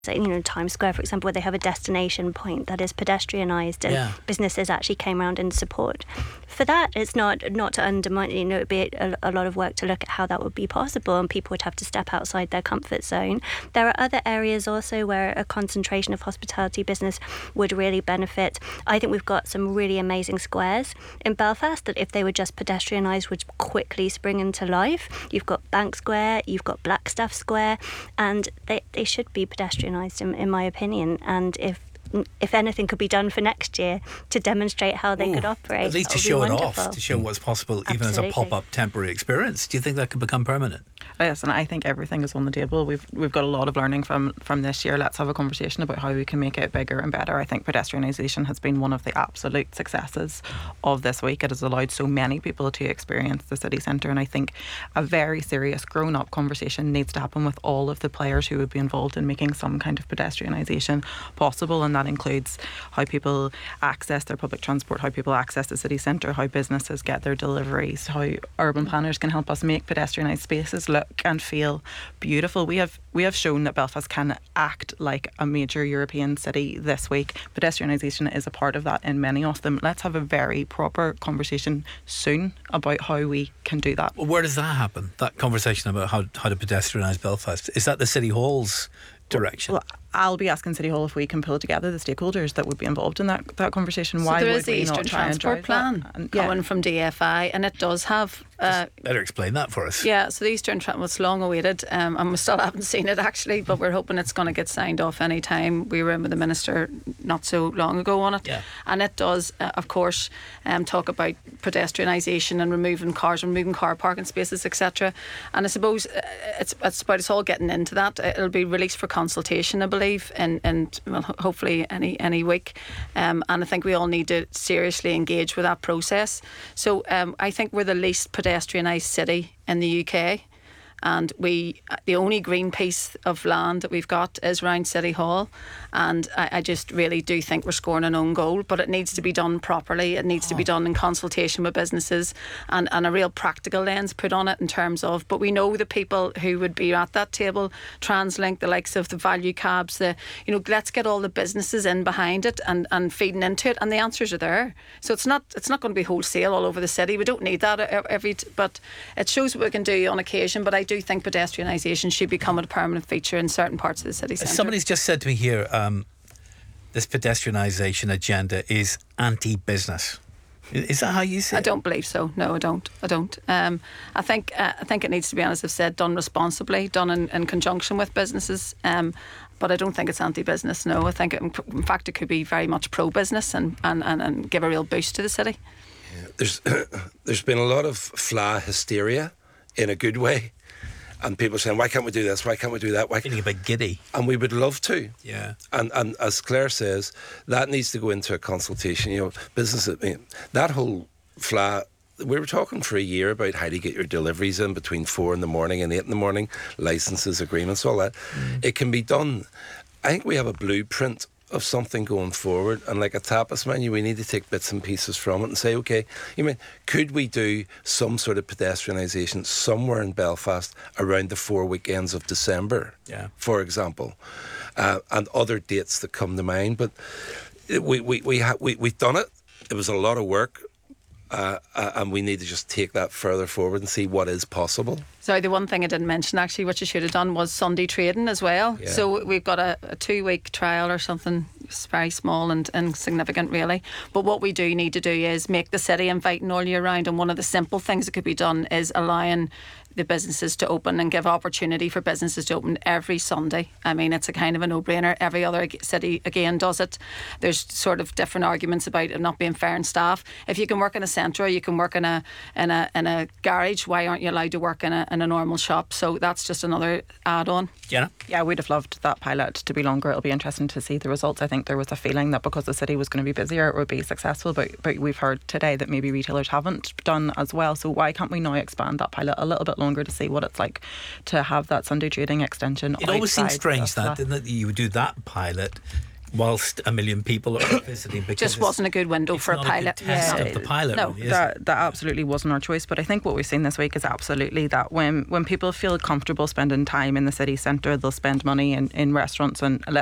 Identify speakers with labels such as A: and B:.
A: Times Square, for example, where they have a destination point that is pedestrianised and businesses actually came around in support. For that, it's not to undermine, it would be a lot of work to look at how that would be possible, and people would have to step outside their comfort zone. There are other areas also where a concentration of hospitality business would really benefit. I think we've got some really amazing squares in Belfast that, if they were just pedestrianised, would quickly spring into life. You've got Bank Square, you've got Blackstaff Square, and they should be pedestrianised in my opinion. And if anything could be done for next year to demonstrate how they could operate,
B: at least to show it off, to show what's possible, even as a pop-up temporary experience. Do you think that could become permanent?
C: Yes, and I think everything is on the table. We've got a lot of learning from this year. Let's have a conversation about how we can make it bigger and better. I think pedestrianisation has been one of the absolute successes of this week. It has allowed so many people to experience the city centre, and I think a very serious grown-up conversation needs to happen with all of the players who would be involved in making some kind of pedestrianisation possible, and that includes how people access their public transport, how people access the city centre, how businesses get their deliveries, how urban planners can help us make pedestrianised spaces look and feel beautiful. We have shown that Belfast can act like a major European city this week. Pedestrianisation is a part of that in many of them. Let's have a very proper conversation soon about how we can do that.
B: Well, where does that happen? That conversation about how to pedestrianise Belfast? Is that the City Hall's direction?
C: Well, I'll be asking City Hall if we can pull together the stakeholders that would be involved in that conversation.
D: So
C: why
D: there
C: would
D: is the
C: we
D: Eastern
C: not try
D: Transport
C: and drive
D: Plan
C: that?
D: coming from DFI, and it does have
B: better explain that for us.
D: Yeah, so the Eastern Transport was long awaited, and we still haven't seen it actually, but we're hoping it's going to get signed off any time. We were in with the Minister not so long ago on it, and it does of course talk about pedestrianisation and removing car parking spaces, etc. And I suppose it's about us all getting into that. It'll be released for consultation, I believe, and well, hopefully any week, and I think we all need to seriously engage with that process. So I think we're the least pedestrianised city in the UK, and the only green piece of land that we've got is around City Hall, and I just really do think we're scoring an own goal, but it needs to be done properly. It needs to be done in consultation with businesses, and a real practical lens put on it in terms of, but we know the people who would be at that table, TransLink, the likes of the value cabs, let's get all the businesses in behind it and feeding into it, and the answers are there. So it's not going to be wholesale all over the city. We don't need that but it shows what we can do on occasion. But I do think pedestrianisation should become a permanent feature in certain parts of the city centre.
B: Somebody's just said to me here, this pedestrianisation agenda is anti-business. Is that how you see it?
D: I don't believe so. No, I don't. I think it needs to be, as I've said, done responsibly, done in conjunction with businesses. But I don't think it's anti-business. No, I think in fact it could be very much pro-business and give a real boost to the city.
E: Yeah, there's been a lot of fla hysteria in a good way. And people saying, why can't we do this? Why can't we do that?
B: Feeling a bit giddy.
E: And we would love to.
B: Yeah.
E: And as Claire says, that needs to go into a consultation. Business, that whole fla, we were talking for a year about how to get your deliveries in between 4 in the morning and 8 in the morning, licenses, agreements, all that. It can be done. I think we have a blueprint of something going forward, and like a tapas menu, we need to take bits and pieces from it and say, okay, could we do some sort of pedestrianisation somewhere in Belfast around the 4 weekends of December, for example, and other dates that come to mind. But we've done it. It was a lot of work. And we need to just take that further forward and see what is possible.
D: Sorry, the one thing I didn't mention actually, what you should have done, was Sunday trading as well. Yeah. So we've got a 2-week trial or something. It's very small and insignificant really, but what we do need to do is make the city inviting all year round, and one of the simple things that could be done is allowing the businesses to open and give opportunity for businesses to open every Sunday. I mean, it's a kind of a no-brainer. Every other city again does it. There's sort of different arguments about it not being fair in staff. If you can work in a centre, you can work in a garage, why aren't you allowed to work in a normal shop? So that's just another add-on.
C: Yeah, we'd have loved that pilot to be longer. It'll be interesting to see the results. I think there was a feeling that because the city was going to be busier, it would be successful, but we've heard today that maybe retailers haven't done as well. So why can't we now expand that pilot a little bit longer to see what it's like to have that Sunday trading extension?
B: It always seems strange that you would do that pilot, whilst 1 million people are visiting.
D: Just wasn't a good window for a pilot.
B: Test of the pilot.
D: No,
B: really,
C: that absolutely wasn't our choice. But I think what we've seen this week is absolutely that when people feel comfortable spending time in the city centre, they'll spend money in restaurants. And